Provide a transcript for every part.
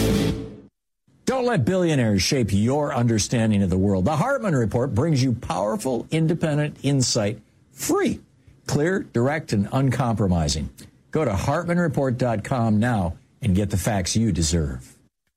Don't let billionaires shape your understanding of the world. The Hartman Report brings you powerful, independent insight, free, clear, direct, and uncompromising. Go to hartmanreport.com now and get the facts you deserve.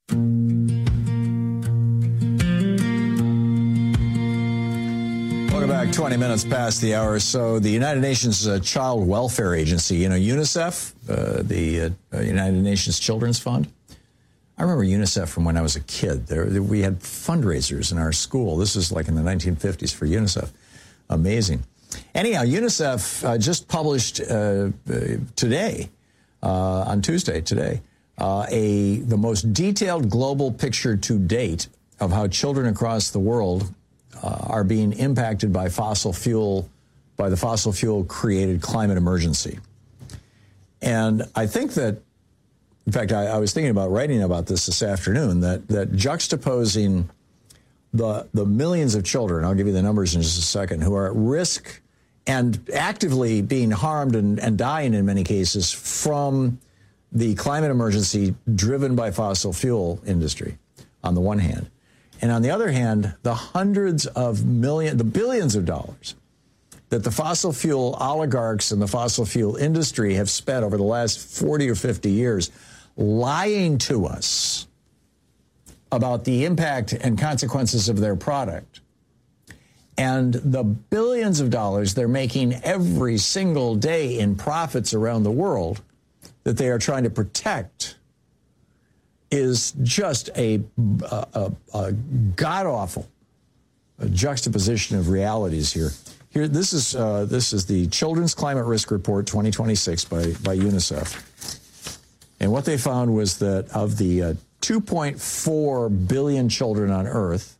Welcome back. 20 minutes past the hour. So the United Nations Child Welfare Agency, UNICEF, the United Nations Children's Fund. I remember UNICEF from when I was a kid. We had fundraisers in our school. This is like in the 1950s for UNICEF. Amazing. Anyhow, UNICEF just published today, on Tuesday, the most detailed global picture to date of how children across the world are being impacted by the fossil fuel created climate emergency. And I think that, in fact, I was thinking about writing about this afternoon, that juxtaposing the millions of children, I'll give you the numbers in just a second, who are at risk and actively being harmed and dying in many cases from the climate emergency driven by fossil fuel industry on the one hand. And on the other hand, the billions of dollars that the fossil fuel oligarchs and the fossil fuel industry have spent over the last 40 or 50 years lying to us about the impact and consequences of their product. And the billions of dollars they're making every single day in profits around the world that they are trying to protect is just a god-awful juxtaposition of realities here. This is the Children's Climate Risk Report 2026 by UNICEF. And what they found was that of the 2.4 billion children on Earth,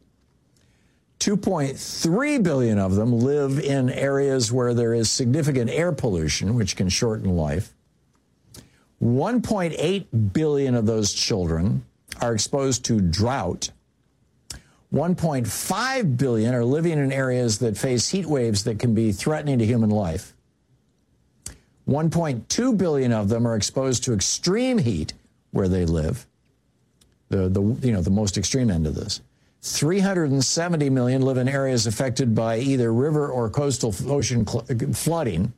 2.3 billion of them live in areas where there is significant air pollution, which can shorten life. 1.8 billion of those children are exposed to drought. 1.5 billion are living in areas that face heat waves that can be threatening to human life. 1.2 billion of them are exposed to extreme heat where they live, the most extreme end of this. 370 million live in areas affected by either river or coastal ocean flooding.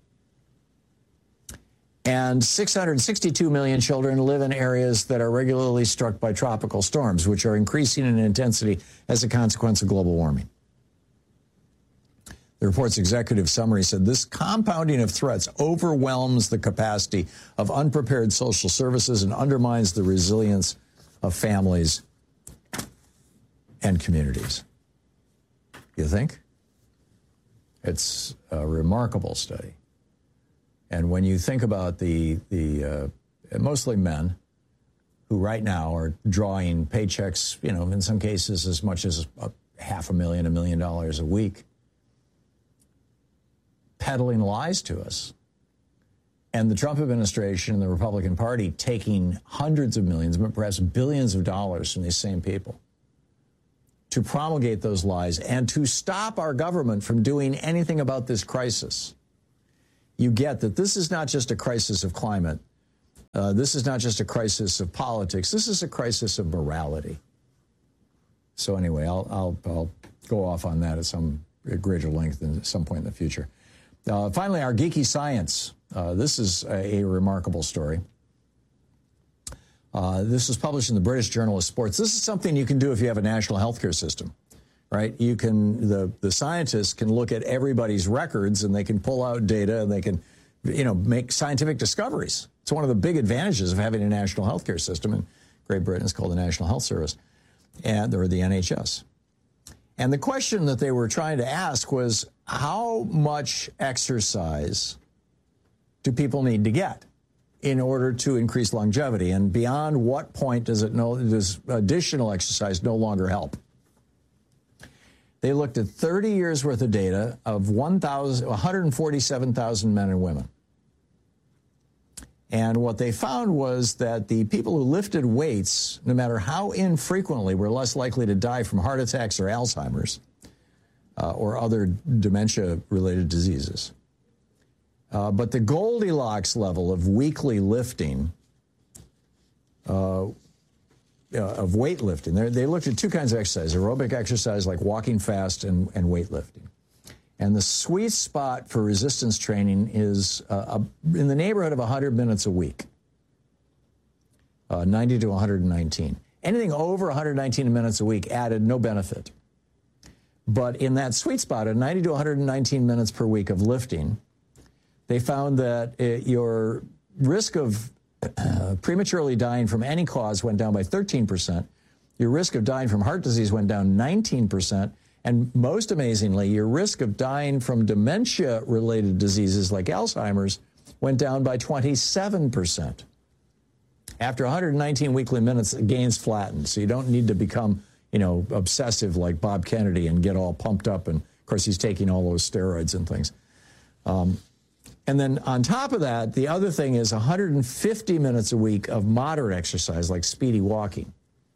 And 662 million children live in areas that are regularly struck by tropical storms, which are increasing in intensity as a consequence of global warming. The report's executive summary said this compounding of threats overwhelms the capacity of unprepared social services and undermines the resilience of families and communities. You think? It's a remarkable study. And when you think about the mostly men who right now are drawing paychecks, in some cases as much as $500,000, $1 million a week, peddling lies to us, and the Trump administration and the Republican Party taking hundreds of millions, perhaps billions of dollars from these same people to promulgate those lies and to stop our government from doing anything about this crisis. You get that this is not just a crisis of climate. This is not just a crisis of politics. This is a crisis of morality. So anyway, I'll go off on that at some greater length at some point in the future. Finally, our geeky science. This is a remarkable story. This was published in the British Journal of Sports. This is something you can do if you have a national healthcare system, right? You can, the scientists can look at everybody's records and they can pull out data and they can, make scientific discoveries. It's one of the big advantages of having a national healthcare system. In Great Britain, it's called the National Health Service, or the NHS. And the question that they were trying to ask was, how much exercise do people need to get in order to increase longevity? And beyond what point does additional exercise no longer help? They looked at 30 years worth of data of 147,000 men and women. And what they found was that the people who lifted weights, no matter how infrequently, were less likely to die from heart attacks or Alzheimer's or other dementia-related diseases. But the Goldilocks level of weekly lifting of weightlifting. They looked at two kinds of exercise: aerobic exercise like walking fast and weightlifting. And the sweet spot for resistance training is in the neighborhood of 100 minutes a week, 90 to 119. Anything over 119 minutes a week added no benefit. But in that sweet spot of 90 to 119 minutes per week of lifting, they found that your risk of prematurely dying from any cause went down by 13%. Your risk of dying from heart disease went down 19%. And most amazingly, your risk of dying from dementia-related diseases like Alzheimer's went down by 27%. After 119 weekly minutes, the gains flattened. So you don't need to become, obsessive like Bob Kennedy and get all pumped up. And, of course, he's taking all those steroids and things. And then on top of that, the other thing is 150 minutes a week of moderate exercise like speedy walking.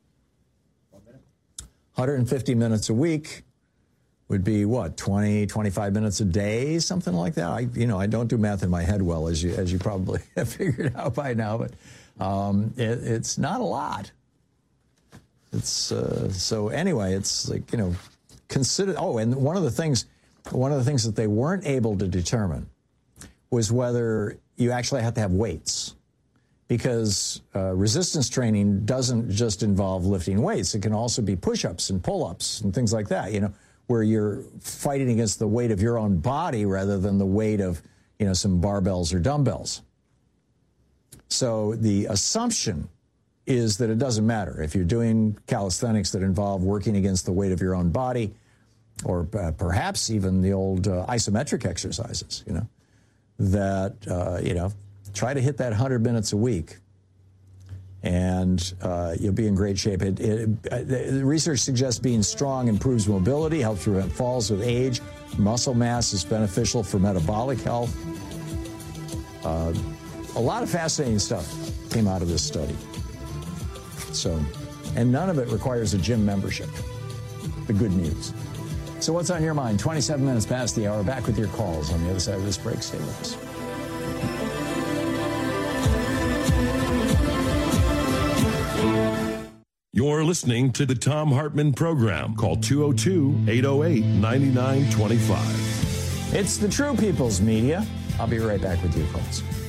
150 minutes a week would be what, 20, 25 minutes a day, something like that. I don't do math in my head well, as you probably have figured out by now, but it's not a lot. It's so anyway, it's like, consider. Oh, and one of the things that they weren't able to determine was whether you actually have to have weights, because resistance training doesn't just involve lifting weights. It can also be push-ups and pull-ups and things like that, where you're fighting against the weight of your own body rather than the weight of, some barbells or dumbbells. So the assumption is that it doesn't matter. If you're doing calisthenics that involve working against the weight of your own body, or perhaps even the old isometric exercises, that, try to hit that 100 minutes a week, and you'll be in great shape. The research suggests being strong improves mobility, helps prevent falls with age. Muscle mass is beneficial for metabolic health. A lot of fascinating stuff came out of this study. So, and none of it requires a gym membership. The good news. So what's on your mind? 27 minutes past the hour. Back with your calls on the other side of this break. Stay with us. You're listening to the Thom Hartmann Program. Call 202-808-9925. It's the True People's Media. I'll be right back with your calls.